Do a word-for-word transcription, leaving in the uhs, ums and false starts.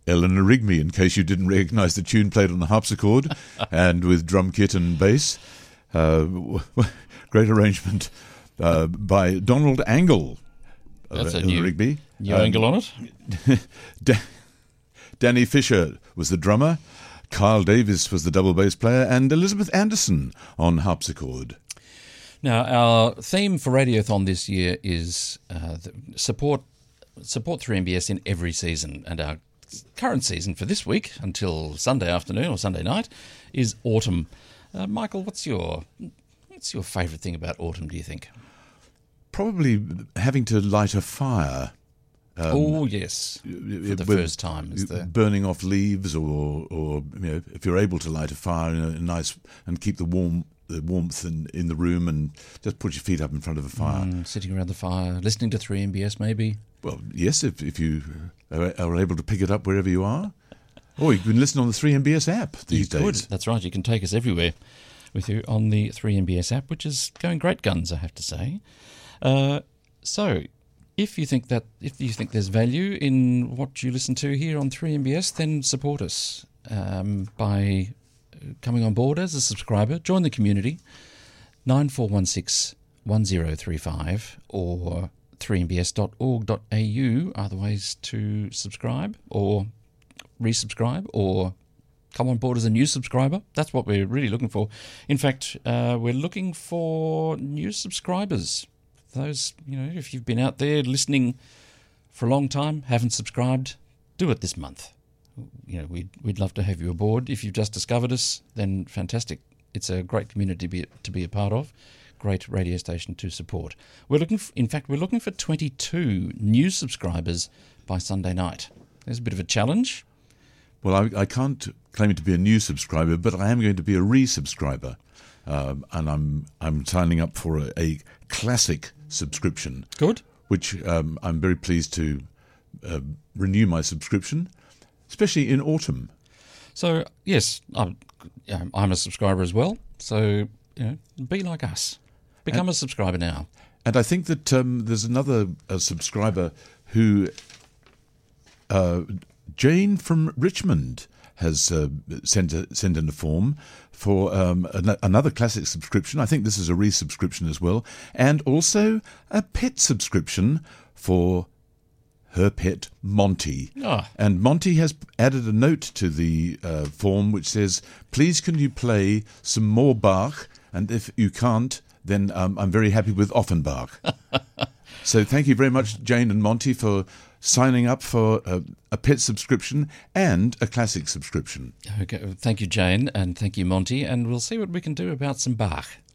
Eleanor Rigby, in case you didn't recognise the tune, played on the harpsichord and with drum kit and bass. Uh, great arrangement uh, by Donald Angle. That's uh, a new, Rigby. new um, angle on it. Da- Danny Fisher was the drummer, Carl Davis was the double bass player, and Elizabeth Anderson on harpsichord. Now, our theme for Radiothon this year is uh, the support support three M B S in every season, and our current season for this week until Sunday afternoon or Sunday night is autumn. Uh, Michael, what's your what's your favourite thing about autumn, do you think? Probably having to light a fire. Um, oh, yes, for the first time. Is the... Burning off leaves, or, or you know, if you're able to light a fire in a, a nice and keep the warm the warmth in, in the room, and just put your feet up in front of a fire. Mm, sitting around the fire, listening to three M B S maybe? Well, yes, if, if you are, are able to pick it up wherever you are. Or you can listen on the three M B S app these you days. Could. That's right, you can take us everywhere with you on the three M B S app, which is going great guns, I have to say. Uh, so, if you think that if you think there's value in what you listen to here on three M B S, then support us um, by coming on board as a subscriber. Join the community. nine four one six one zero three five or three m b s dot org dot a u are the ways to subscribe or resubscribe or come on board as a new subscriber. That's what we're really looking for. In fact, uh, we're looking for new subscribers. Those, you know, if you've been out there listening for a long time, haven't subscribed, do it this month. You know, we'd we'd love to have you aboard. If you've just discovered us, then fantastic. It's a great community to be to be a part of. Great radio station to support. We're looking, for, in fact, we're looking for twenty-two new subscribers by Sunday night. There's a bit of a challenge. Well, I, I can't claim to be a new subscriber, but I am going to be a resubscriber, um, and I'm I'm signing up for a, a classic subscription. Good. Which um, I'm very pleased to uh, renew my subscription, especially in autumn. So yes, I'm, I'm a subscriber as well. So you know, be like us, become and, a subscriber now. And I think that um, there's another uh, subscriber who, uh, Jane from Richmond, has uh, sent a, sent in a form for um, an, another classic subscription. I think this is a resubscription as well, and also a pet subscription for her pet Monty. Oh. And Monty has added a note to the uh, form which says, "Please can you play some more Bach, and if you can't, then um, I'm very happy with Offenbach." So thank you very much, Jane and Monty, for signing up for a, a pet subscription and a classic subscription. Okay, thank you, Jane, and thank you, Monty, and we'll see what we can do about some Bach.